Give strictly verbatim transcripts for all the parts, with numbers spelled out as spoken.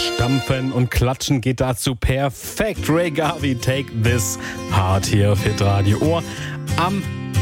Stampfen und Klatschen geht dazu perfekt. Ray Garvey, Take This Heart hier auf Hitradio Ohr am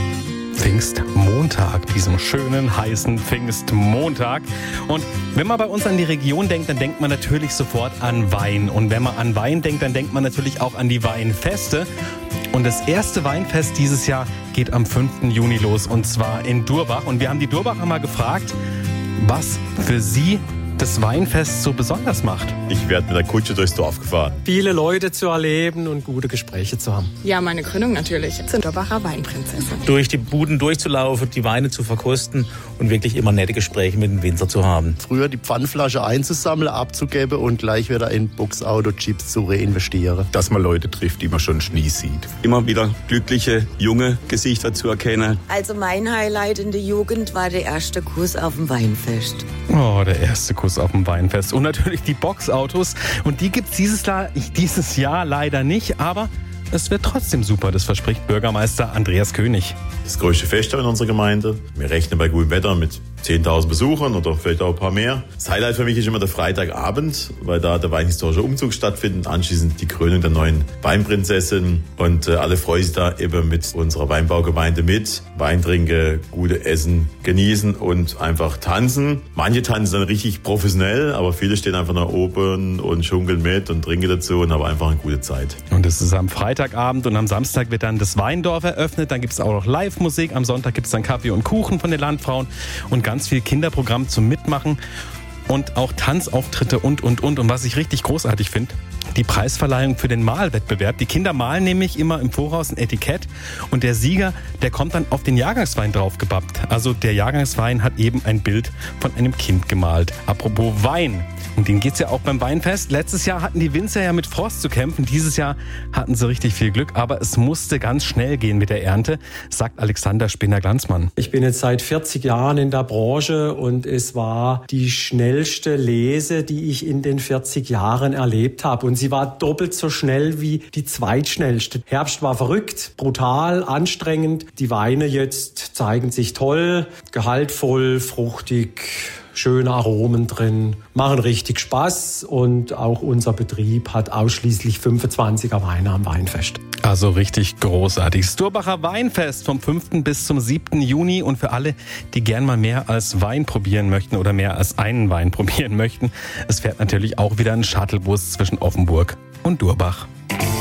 Pfingstmontag, diesem schönen, heißen Pfingstmontag. Und wenn man bei uns an die Region denkt, dann denkt man natürlich sofort an Wein. Und wenn man an Wein denkt, dann denkt man natürlich auch an die Weinfeste. Und das erste Weinfest dieses Jahr geht am fünften Juni los, und zwar in Durbach. Und wir haben die Durbacher mal gefragt, was für sie das Weinfest so besonders macht. Ich werde mit der Kutsche durchs Dorf gefahren. Viele Leute zu erleben und gute Gespräche zu haben. Ja, meine Gründung natürlich. Zur Durbacher Weinprinzessin. Durch die Buden durchzulaufen, die Weine zu verkosten und wirklich immer nette Gespräche mit dem Winzer zu haben. Früher die Pfandflasche einzusammeln, abzugeben und gleich wieder in Boxauto-Chips zu reinvestieren. Dass man Leute trifft, die man schon nie sieht. Immer wieder glückliche, junge Gesichter zu erkennen. Also mein Highlight in der Jugend war der erste Kuss auf dem Weinfest. Oh, der erste Kuss auf dem Weinfest. Und natürlich die Boxautos. Und die gibt's dieses, dieses Jahr leider nicht, aber es wird trotzdem super, das verspricht Bürgermeister Andreas König. Das größte Fest in unserer Gemeinde. Wir rechnen bei gutem Wetter mit zehntausend Besuchern oder vielleicht auch ein paar mehr. Das Highlight für mich ist immer der Freitagabend, weil da der weinhistorische Umzug stattfindet. Anschließend die Krönung der neuen Weinprinzessin. Und äh, alle freuen sich da eben mit unserer Weinbaugemeinde mit. Wein trinken, gute Essen genießen und einfach tanzen. Manche tanzen dann richtig professionell, aber viele stehen einfach nach oben und schunkeln mit und trinken dazu und haben einfach eine gute Zeit. Und es ist am Freitagabend, und am Samstag wird dann das Weindorf eröffnet. Dann gibt es auch noch Live-Musik. Am Sonntag gibt es dann Kaffee und Kuchen von den Landfrauen und ganz viel Kinderprogramm zum Mitmachen und auch Tanzauftritte und, und, und. Und was ich richtig großartig finde, die Preisverleihung für den Malwettbewerb. Die Kinder malen nämlich immer im Voraus ein Etikett, und der Sieger, der kommt dann auf den Jahrgangswein draufgebappt. Also der Jahrgangswein hat eben ein Bild von einem Kind gemalt. Apropos Wein. Um den geht's ja auch beim Weinfest. Letztes Jahr hatten die Winzer ja mit Frost zu kämpfen. Dieses Jahr hatten sie richtig viel Glück, aber es musste ganz schnell gehen mit der Ernte, sagt Alexander Spinner-Glanzmann. Ich bin jetzt seit vierzig Jahren in der Branche und es war die schnellste Lese, die ich in den vierzig Jahren erlebt habe. Und sie war doppelt so schnell wie die zweitschnellste. Herbst war verrückt, brutal, anstrengend. Die Weine jetzt zeigen sich toll, gehaltvoll, fruchtig, schöne Aromen drin, machen richtig Spaß, und auch unser Betrieb hat ausschließlich fünfundzwanziger Weine am Weinfest. Also richtig großartig. Das Durbacher Weinfest vom fünften bis zum siebten Juni, und für alle, die gern mal mehr als Wein probieren möchten oder mehr als einen Wein probieren möchten, es fährt natürlich auch wieder ein Shuttlebus zwischen Offenburg und Durbach.